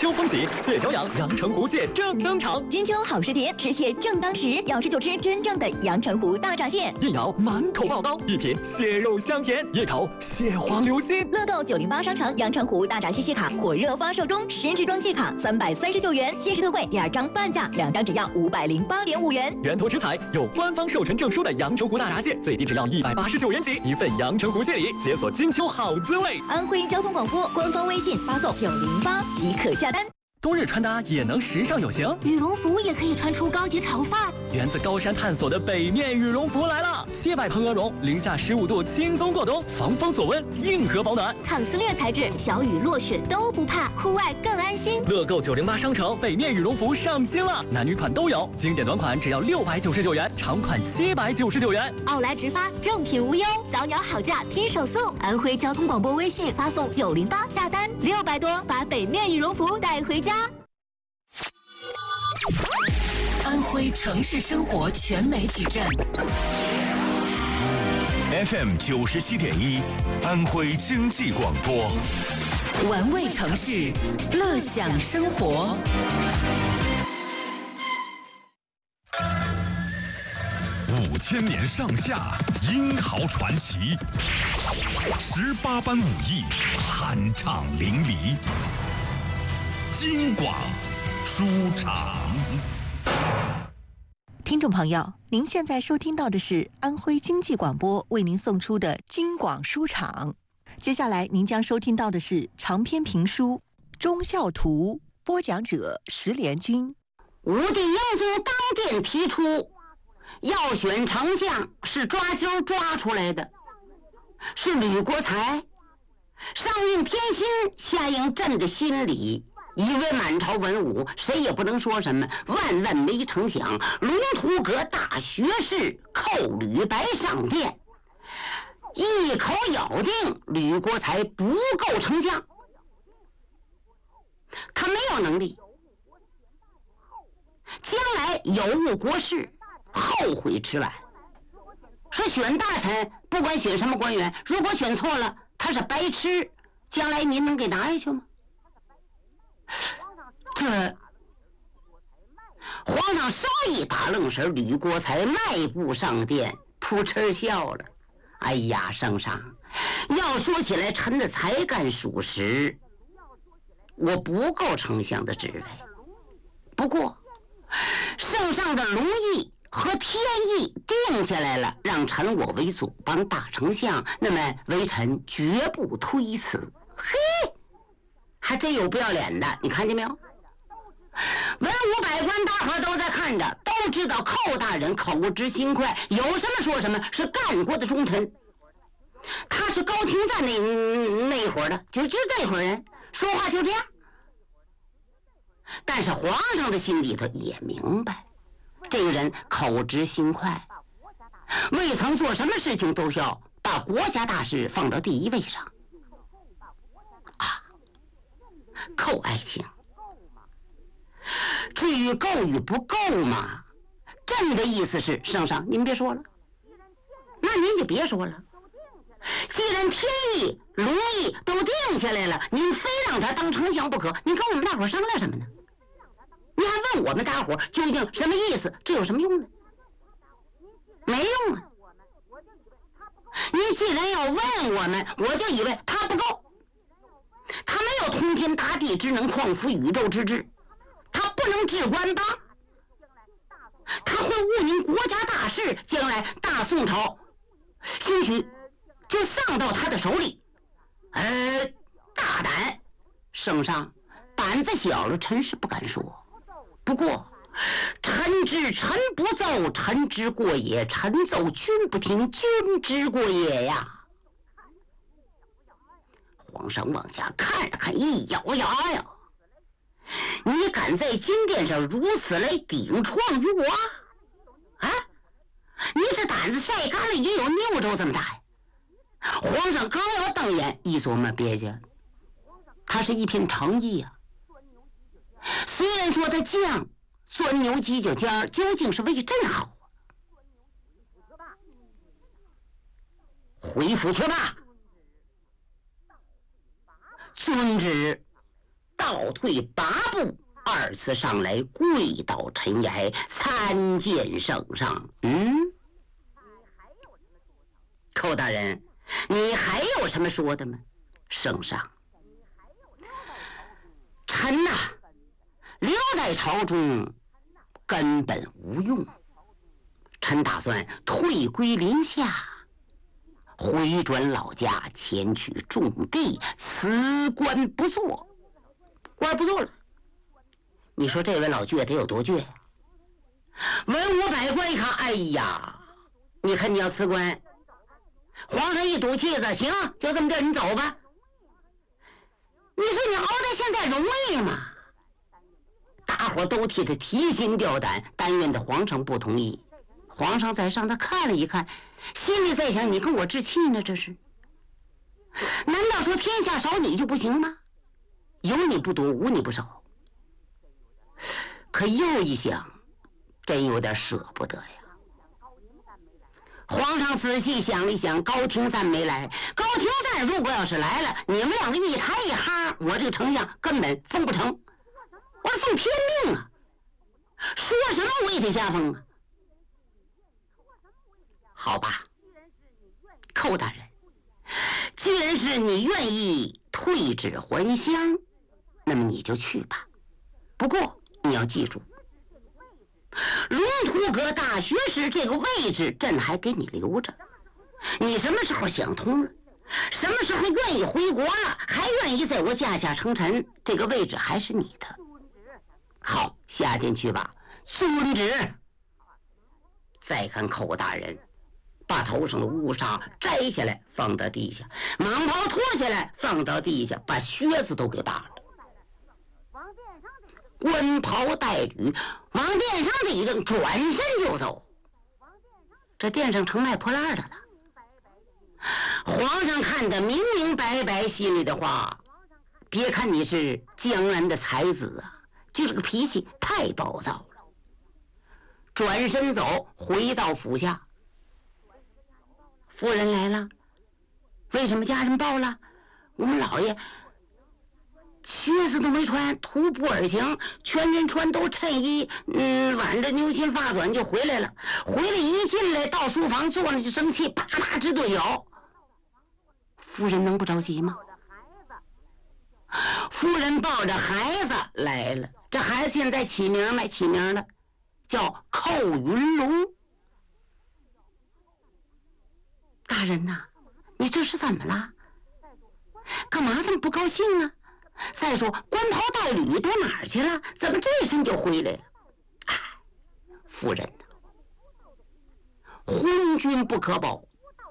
秋风起，蟹脚痒，阳澄湖蟹正登场。 金秋好时节，吃蟹正当时，要吃就吃真正的阳澄湖大闸蟹。 一咬满口爆刀，一品蟹肉香甜，一口蟹黄流心。 乐购908商城阳澄湖大闸蟹卡火热发售中，10支装蟹卡339元，限时特惠，2张半价，2张只要508.5元。 源头食材有官方授权证书的阳澄湖大闸蟹，最低只要189元起，一份阳澄湖蟹礼，解锁金秋好滋味。 安徽交通广播官方微信发送908即可下单。 冬日穿搭也能时尚有型， 羽绒服也可以穿出高级潮范儿。 源自高山探索的北面羽绒服来了，700蓬鹅绒，零下15度轻松过冬，防风锁温，硬核保暖， 抗撕裂材质，小雨落雪都不怕，户外更安心。 乐购908商城北面羽绒服上新了，男女款都有，经典短款只要699元，长款799元。 奥莱直发，正品无忧，早鸟好价拼手速。安徽交通广播微信发送908下单，600多，把北面羽绒服带回家。 安徽城市生活全媒体站 FM 97.1，安徽经济广播， 玩味城市，乐享生活。 5000年上下，英豪传奇，18般武艺，酣畅淋漓。京广书场。 听众朋友，您现在收听到的是安徽经济广播为您送出的京广书场。接下来您将收听到的是长篇评书《忠孝图》，播讲者石连军。 武帝英宗当殿提出，要选丞相是抓阄抓出来的，是吕国才。上应天心，下应朕的心理。以为满朝文武谁也不能说什么，万万没成想，龙图阁大学士寇吕白上殿，一口咬定吕国才不够丞相，他没有能力，将来有误国事，后悔迟晚。说选大臣，不管选什么官员，如果选错了，他是白痴，将来您能给拿下去吗？这皇上稍一打愣神，吕国才迈步上殿，扑哧笑了。哎呀，圣上，要说起来，臣的才干属实，我不够丞相的职位。不过，圣上的龙意和天意定下来了，让臣我为左帮大丞相，那么微臣绝不推辞。嘿，还真有不要脸的，你看见没有？文武百官大伙都在看着，都知道寇大人口直心快，有什么说什么，是干过的忠臣。他是高廷赞那会儿的，就那会儿人说话就这样。但是皇上的心里头也明白，这个人口直心快，未曾做什么事情都需要把国家大事放到第一位上。啊，寇爱卿，至于够与不够嘛，朕的意思是，圣上您别说了，那您就别说了。既然天意龙意都定下来了，您非让他当丞相不可，您跟我们大伙商量什么呢？你还问我们大伙究竟什么意思？这有什么用呢？没用啊！你既然要问我们，我就以为他不够，他没有通天达地之能，匡扶宇宙之志，他不能治官邦，他会误您国家大事，将来大宋朝兴许就丧到他的手里。大胆，圣上胆子小了，臣是不敢说。不过臣知臣不奏，臣之过也；臣奏君不听，君之过也呀。皇上往下看了看，一咬牙呀，你敢在金殿上如此来顶撞于我啊？你这胆子晒干了也有牛州这么大呀！皇上刚要瞪眼，一琢磨，别介，他是一片诚意呀。虽然说他犟，钻牛犄角尖，究竟是为朕好啊。回府去吧。遵旨。 倒退8步，二次上来跪倒尘崖，参见圣上。寇大人，你还有什么说的吗？圣上，臣呐，留在朝中根本无用，臣打算退归临夏，回转老家，前去种地，辞官不做。官不做了，你说这位老倔得有多倔呀？文武百官一看，哎呀，你看你要辞官，皇上一赌气子，行，就这么着，你走吧。你说你熬到现在容易吗？大伙都替他提心吊胆，但愿的皇上不同意。皇上在上，他看了一看，心里在想：你跟我置气呢？这是？难道说天下少你就不行吗？有你不多，无你不少。可又一想，真有点舍不得呀。皇上仔细想了一想，高廷瓒没来。高廷瓒如果要是来了，你们两个一抬一哈，我这个丞相根本封不成。我奉天命啊，说什么我也得加封啊。好吧，寇大人，既然是你愿意退旨还乡，那么你就去吧。不过你要记住，龙图阁大学士这个位置朕还给你留着，你什么时候想通了，什么时候愿意回国了，还愿意在我驾下称臣，这个位置还是你的。好，下殿去吧。遵旨。再看寇大人把头上的乌纱摘下来放到地下，蟒袍脱下来放到地下，把靴子都给扒了，官袍带履往殿上这一扔，转身就走。这殿上成卖破烂的了。皇上看得明明白白，心里的话，别看你是江南的才子啊，就这个脾气太暴躁了。转身走，回到府下。夫人来了，为什么家人报了？我们老爷靴子都没穿，徒步而行，全身穿都衬衣，挽着牛心发短就回来了。回来一进来到书房坐着就生气，啪啪直跺脚。夫人能不着急吗？夫人抱着孩子来了，这孩子现在起名了，叫寇云龙。大人呐，你这是怎么了？干嘛这么不高兴啊？再说官袍带履都哪儿去了？怎么这身就回来了？哎，夫人呐，昏君不可保。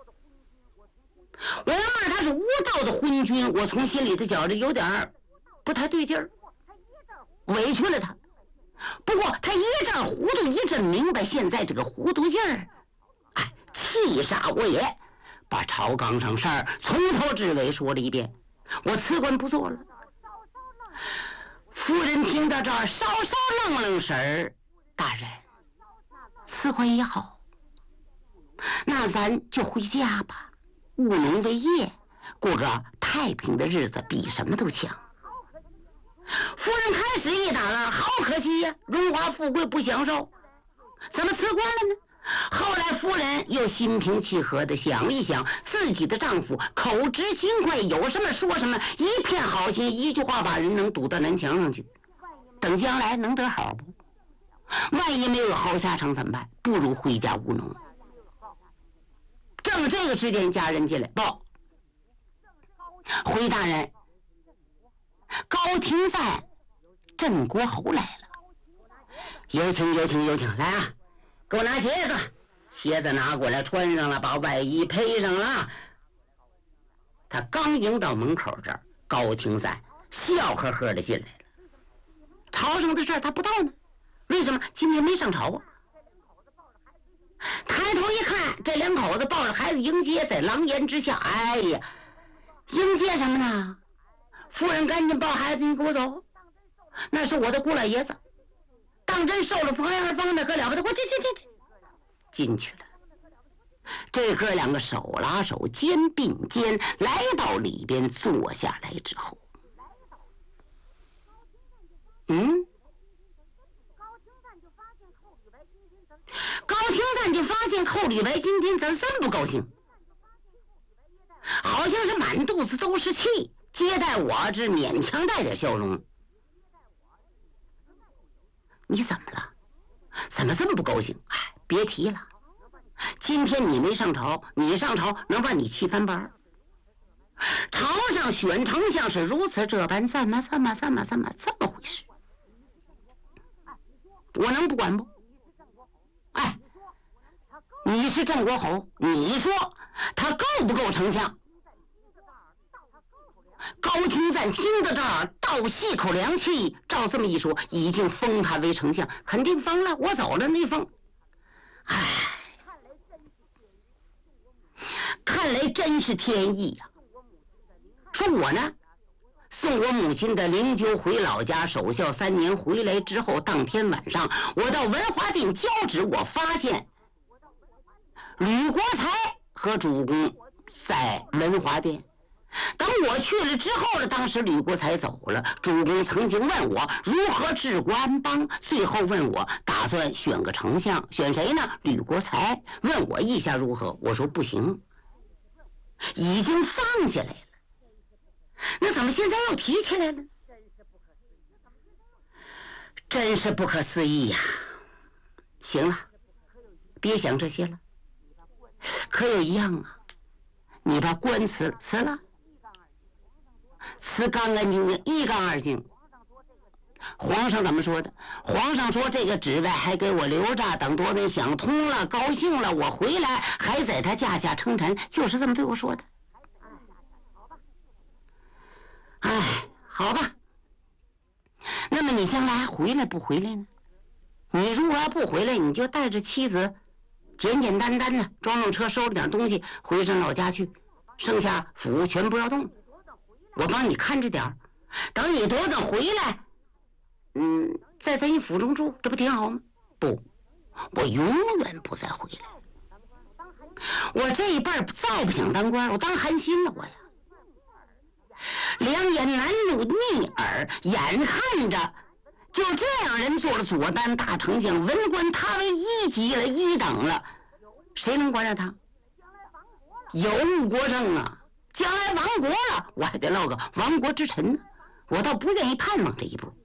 我要骂他是无道的昏君，我从心里的觉着有点不太对劲儿，委屈了他。不过他一阵糊涂一阵明白，现在这个糊涂劲儿，哎，气煞我也，把朝纲上事儿从头至尾说了一遍。我辞官不做了。夫人听到这儿，稍稍愣愣神儿。大人，辞官也好，那咱就回家吧，务农为业，过个太平的日子，比什么都强。夫人开始一打了，好可惜呀，荣华富贵不享受，怎么辞官了呢？后来夫人又心平气和地想一想，自己的丈夫口直心快，有什么说什么，一片好心，一句话把人能堵到南墙上去，等将来能得好不？万一没有好下场怎么办？不如回家务农。正这个时间，家人进来报：回大人，高廷瓒镇国侯来了。有请，来啊！给我拿鞋子，鞋子拿过来穿上了，把外衣披上了。他刚迎到门口这儿，高廷瓒笑呵呵的进来了。朝上的事儿他不到呢，为什么？今天没上朝啊。抬头一看，这两口子抱着孩子迎接，在廊檐之下。哎呀，迎接什么呢？夫人赶紧抱孩子，你给我走，那是我的姑老爷子，当真受了防儿方的，可了不得！我进去了。这哥两个手拉手，肩并肩来到里边坐下来之后， 高廷赞就发现寇吕白今天咱真不高兴，好像是满肚子都是气，接待我只勉强带点笑容。你怎么了？怎么这么不高兴？哎，别提了，今天你没上朝，你上朝能把你气翻班。朝上选丞相是如此这般，怎么这么回事？我能不管不？哎，你是郑国侯，你说他够不够丞相？高廷赞听到这儿，倒吸口凉气。照这么一说，已经封他为丞相，肯定封了。我走了，那封。哎，看来真是天意呀！说我呢，送我母亲的灵柩回老家守孝3年，回来之后，当天晚上，我到文华殿交旨，我发现吕国才和主公在文华殿。等我去了之后呢，当时吕国才走了，主公曾经问我如何治国安邦，最后问我打算选个丞相，选谁呢？吕国才。问我意下如何，我说不行，已经放下来了。那怎么现在又提起来了？真是不可思议呀！行了，别想这些了。可有一样啊，你把官辞了，辞了，辞干干净净，一干二净。皇上怎么说的？皇上说这个职位还给我留着，等多年想通了，高兴了，我回来还在他驾下称臣，就是这么对我说的。哎，好吧。那么你将来回来不回来呢？你如果要不回来，你就带着妻子简简单单的装车，收了点东西回上老家去，剩下府全不要动，我帮你看着点，等你多早回来，再在你府中住，这不挺好吗？不，我永远不再回来。我这一辈儿再不想当官，我当韩信了，我呀。两眼难入逆耳，眼看着就这样人做了左丹大丞相，文官他为1级了，1等了，谁能管着他？有误国政啊！将来亡国了，我还得落个亡国之臣呢，我倒不愿意盼望这一步。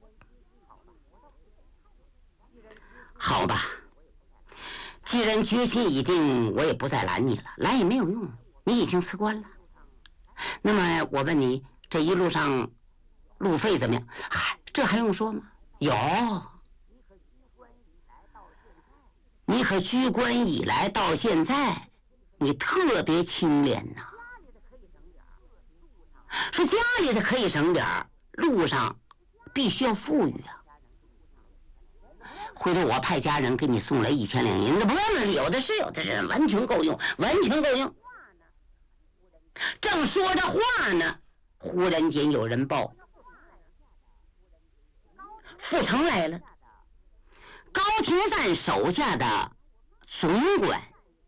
好吧，既然决心已定，我也不再拦你了，拦也没有用，你已经辞官了。那么我问你，这一路上路费怎么样？嗨，这还用说吗？有，你可居官以来到现在，你特别清廉呐。说家里的可以省点，路上必须要富裕啊。回头我派家人给你送来1000两银子，不用了，有的是，完全够用，完全够用。正说着话呢，忽然间有人报，傅成来了。高廷赞手下的总管。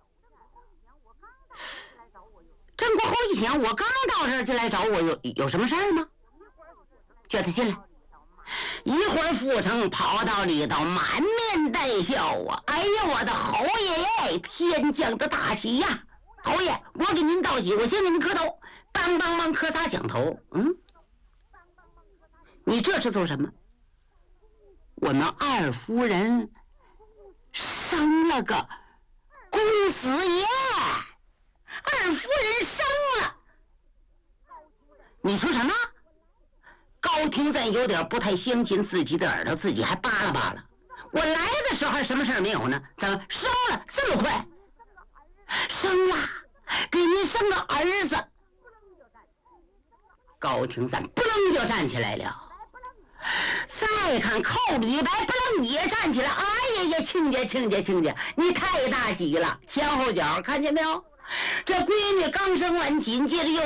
郑国侯一想，我刚到这儿就来找我，有什么事儿吗？叫他进来。一会儿傅成跑到里头，满面带笑啊！哎呀，我的侯爷爷，天降的大喜呀！侯爷，我给您道喜，我先给您磕头，当当当磕仨响头。你这是做什么？我们二夫人生了个公子爷，二夫人生了。你说什么？高廷赞有点不太相信自己的耳朵，自己还扒拉扒拉。我来的时候还什么事儿没有呢？怎么生了这么快？生了，给您生个儿子。高廷赞不楞就站起来了。再看寇李白不楞也站起来，哎呀呀，亲家，你太大喜了！前后脚看见没有？这闺女刚生完，紧接着又